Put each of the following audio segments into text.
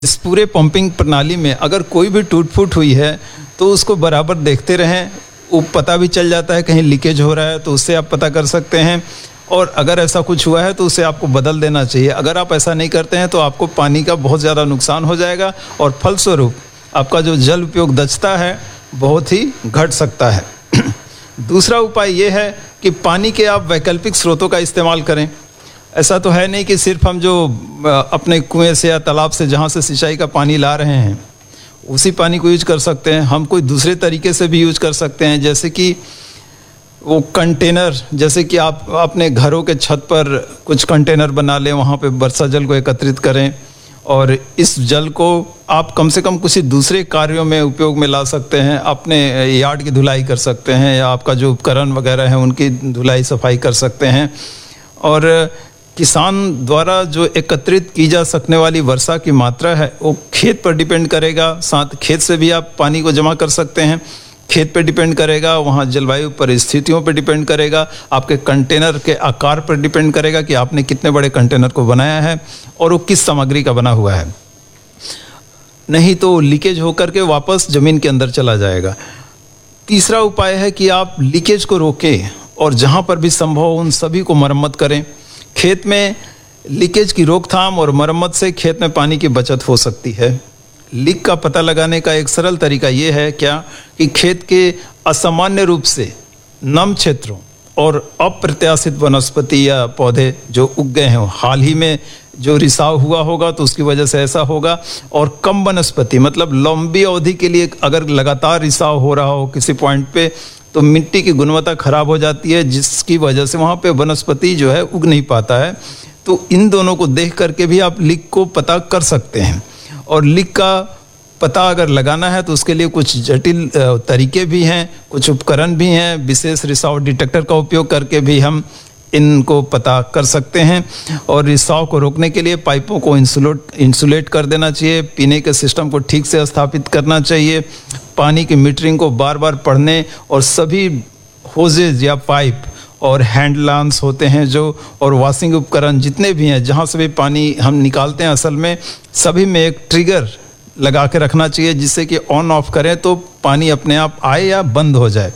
इस पूरे पंपिंग प्रणाली में अगर कोई भी टूट फूट हुई है तो उसको बराबर देखते रहें। वो पता भी चल जाता है कहीं लीकेज हो रहा है तो उससे आप पता कर सकते हैं, और अगर ऐसा कुछ हुआ है तो उसे आपको बदल देना चाहिए। अगर आप ऐसा नहीं करते हैं तो आपको पानी का बहुत ज़्यादा नुकसान हो जाएगा और फलस्वरूप आपका जो जल उपयोग दक्षता है बहुत ही घट सकता है। दूसरा उपाय ये है कि पानी के आप वैकल्पिक स्रोतों का इस्तेमाल करें। ऐसा तो है नहीं कि सिर्फ हम जो अपने कुएं से या तालाब से जहाँ से सिंचाई का पानी ला रहे हैं उसी पानी को यूज कर सकते हैं। हम कोई दूसरे तरीके से भी यूज कर सकते हैं, जैसे कि वो कंटेनर, जैसे कि आप अपने घरों के छत पर कुछ कंटेनर बना लें, वहाँ पे वर्षा जल को एकत्रित करें और इस जल को आप कम से कम कुछ दूसरे कार्यों में उपयोग में ला सकते हैं। अपने यार्ड की धुलाई कर सकते हैं या आपका जो उपकरण वगैरह है उनकी धुलाई सफाई कर सकते हैं। और किसान द्वारा जो एकत्रित की जा सकने वाली वर्षा की मात्रा है वो खेत पर डिपेंड करेगा। साथ खेत से भी आप पानी को जमा कर सकते हैं, खेत पे डिपेंड करेगा, वहाँ जलवायु परिस्थितियों पे डिपेंड करेगा, आपके कंटेनर के आकार पर डिपेंड करेगा कि आपने कितने बड़े कंटेनर को बनाया है और वो किस सामग्री का बना हुआ है। नहीं तो लीकेज होकर के वापस ज़मीन के अंदर चला जाएगा। तीसरा उपाय है कि आप लीकेज को रोकें और जहाँ पर भी संभव हो उन सभी को मरम्मत करें। खेत में लीकेज की रोकथाम और मरम्मत से खेत में पानी की बचत हो सकती है। लीक का पता लगाने का एक सरल तरीका ये है क्या कि खेत के असामान्य रूप से नम क्षेत्रों और अप्रत्याशित वनस्पति या पौधे जो उग गए हैं, हाल ही में जो रिसाव हुआ होगा तो उसकी वजह से ऐसा होगा, और कम वनस्पति मतलब लंबी अवधि के लिए अगर लगातार रिसाव हो रहा हो किसी पॉइंट पे तो मिट्टी की गुणवत्ता खराब हो जाती है, जिसकी वजह से वहाँ पे वनस्पति जो है उग नहीं पाता है। तो इन दोनों को देख करके भी आप लीक को पता कर सकते हैं। और लीक का पता अगर लगाना है तो उसके लिए कुछ जटिल तरीके भी हैं, कुछ उपकरण भी हैं। विशेष रिसाव डिटेक्टर का उपयोग करके भी हम इनको पता कर सकते हैं। और रिसाव को रोकने के लिए पाइपों को इंसुलेट कर देना चाहिए, पीने के सिस्टम को ठीक से स्थापित करना चाहिए, पानी की मीटरिंग को बार बार पढ़ने, और सभी होजेज या पाइप और हैंड लांस होते हैं जो, और वॉशिंग उपकरण जितने भी हैं जहाँ से भी पानी हम निकालते हैं, असल में सभी में एक ट्रिगर लगा के रखना चाहिए जिससे कि ऑन ऑफ करें तो पानी अपने आप आए या बंद हो जाए।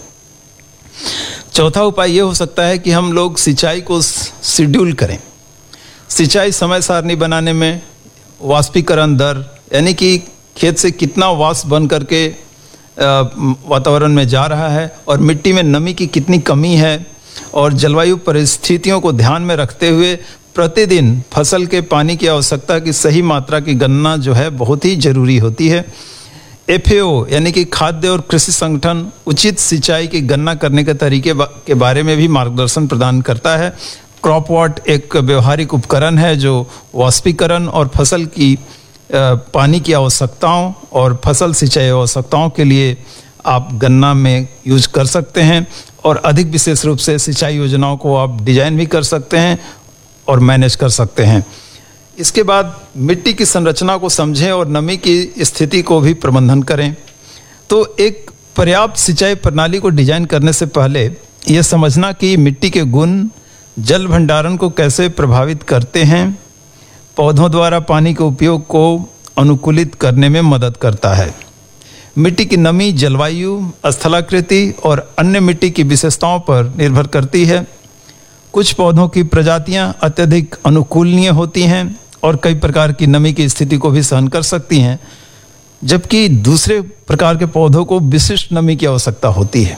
चौथा उपाय ये हो सकता है कि हम लोग सिंचाई को शेड्यूल करें। सिंचाई समय सारणी बनाने में वाष्पीकरण दर, यानी कि खेत से कितना वाष्प बन करके वातावरण में जा रहा है और मिट्टी में नमी की कितनी कमी है, और जलवायु परिस्थितियों को ध्यान में रखते हुए प्रतिदिन फसल के पानी की आवश्यकता की सही मात्रा की गणना जो है बहुत ही जरूरी होती है। FAO यानी कि खाद्य और कृषि संगठन उचित सिंचाई की गणना करने के तरीके के बारे में भी मार्गदर्शन प्रदान करता है। क्रॉपवॉट एक व्यवहारिक उपकरण है जो वाष्पीकरण और फसल की पानी की आवश्यकताओं और फसल सिंचाई आवश्यकताओं के लिए आप गणना में यूज कर सकते हैं, और अधिक विशेष रूप से सिंचाई योजनाओं को आप डिजाइन भी कर सकते हैं और मैनेज कर सकते हैं। इसके बाद मिट्टी की संरचना को समझें और नमी की स्थिति को भी प्रबंधन करें। तो एक पर्याप्त सिंचाई प्रणाली को डिजाइन करने से पहले यह समझना कि मिट्टी के गुण जल भंडारण को कैसे प्रभावित करते हैं, पौधों द्वारा पानी के उपयोग को अनुकूलित करने में मदद करता है। मिट्टी की नमी जलवायु, स्थलाकृति और अन्य मिट्टी की विशेषताओं पर निर्भर करती है। कुछ पौधों की प्रजातियां अत्यधिक अनुकूलनीय होती हैं और कई प्रकार की नमी की स्थिति को भी सहन कर सकती हैं, जबकि दूसरे प्रकार के पौधों को विशिष्ट नमी की आवश्यकता होती है।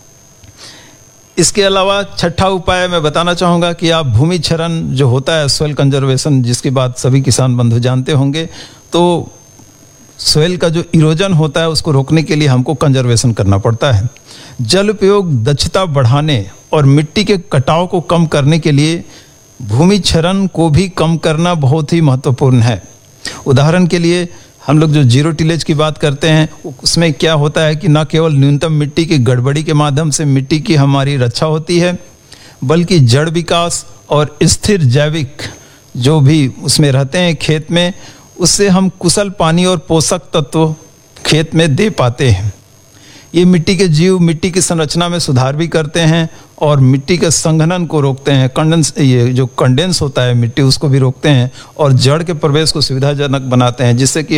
इसके अलावा छठा उपाय मैं बताना चाहूँगा कि आप भूमि क्षरण जो होता है, सॉइल कंजर्वेशन, जिसकी बात सभी किसान बंधु जानते होंगे, तो सॉइल का जो इरोजन होता है उसको रोकने के लिए हमको कंजर्वेशन करना पड़ता है। जल उपयोग दक्षता बढ़ाने और मिट्टी के कटाव को कम करने के लिए भूमि क्षरण को भी कम करना बहुत ही महत्वपूर्ण है। उदाहरण के लिए हम लोग जो जीरो टिलेज की बात करते हैं उसमें क्या होता है कि न केवल न्यूनतम मिट्टी की गड़बड़ी के माध्यम से मिट्टी की हमारी रक्षा होती है, बल्कि जड़ विकास और स्थिर जैविक जो भी उसमें रहते हैं खेत में, उससे हम कुशल पानी और पोषक तत्व खेत में दे पाते हैं। ये मिट्टी के जीव मिट्टी की संरचना में सुधार भी करते हैं और मिट्टी के संघनन को रोकते हैं, ये जो कंडेंस होता है मिट्टी उसको भी रोकते हैं और जड़ के प्रवेश को सुविधाजनक बनाते हैं, जिससे कि